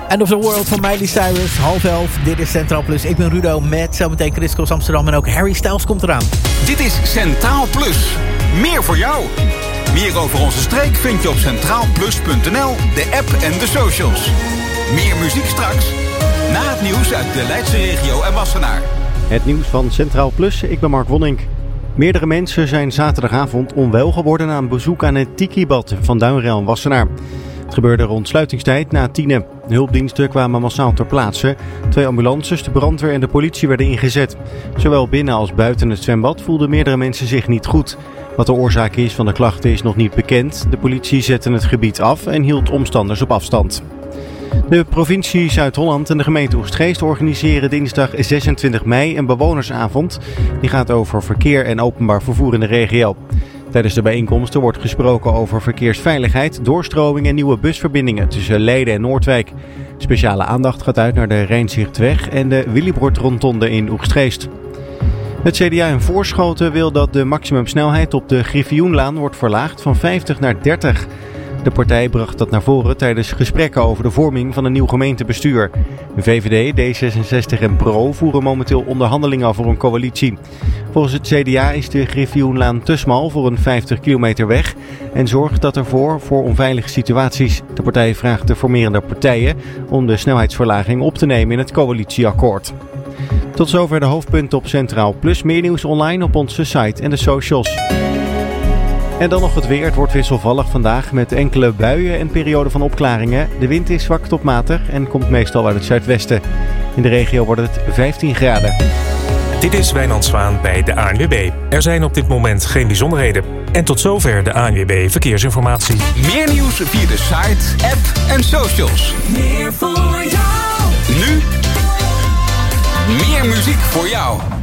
End of the World van Miley Cyrus, 10:30. Dit is Centraal Plus. Ik ben Rudo met zometeen Chris Cross Amsterdam en ook Harry Styles komt eraan. Dit is Centraal Plus. Meer voor jou. Meer over onze streek vind je op centraalplus.nl, de app en de socials. Meer muziek straks. Na het nieuws uit de Leidse regio en Wassenaar. Het nieuws van Centraal Plus, ik ben Mark Wonnink. Meerdere mensen zijn zaterdagavond onwel geworden na een bezoek aan het Tiki-bad van Duinrel en Wassenaar. Het gebeurde rond sluitingstijd na 10:00. Hulpdiensten kwamen massaal ter plaatse. 2 ambulances, de brandweer en de politie werden ingezet. Zowel binnen als buiten het zwembad voelden meerdere mensen zich niet goed. Wat de oorzaak is van de klachten is nog niet bekend. De politie zette het gebied af en hield omstanders op afstand. De provincie Zuid-Holland en de gemeente Oegstgeest organiseren dinsdag 26 mei een bewonersavond. Die gaat over verkeer en openbaar vervoer in de regio. Tijdens de bijeenkomsten wordt gesproken over verkeersveiligheid, doorstroming en nieuwe busverbindingen tussen Leiden en Noordwijk. Speciale aandacht gaat uit naar de Rijnzichtweg en de Willibrord-rotonde in Oegstgeest. Het CDA in Voorschoten wil dat de maximumsnelheid op de Griffioenlaan wordt verlaagd van 50 naar 30. De partij bracht dat naar voren tijdens gesprekken over de vorming van een nieuw gemeentebestuur. VVD, D66 en PRO voeren momenteel onderhandelingen voor een coalitie. Volgens het CDA is de Griffioenlaan te smal voor een 50 kilometer weg en zorgt dat ervoor voor onveilige situaties. De partij vraagt de formerende partijen om de snelheidsverlaging op te nemen in het coalitieakkoord. Tot zover de hoofdpunten op Centraal Plus. Meer nieuws online op onze site en de socials. En dan nog het weer. Het wordt wisselvallig vandaag met enkele buien en perioden van opklaringen. De wind is zwak tot matig en komt meestal uit het zuidwesten. In de regio wordt het 15 graden. Dit is Wijnand Zwaan bij de ANWB. Er zijn op dit moment geen bijzonderheden. En tot zover de ANWB Verkeersinformatie. Meer nieuws via de site, app en socials. Meer voor jou. Nu meer muziek voor jou.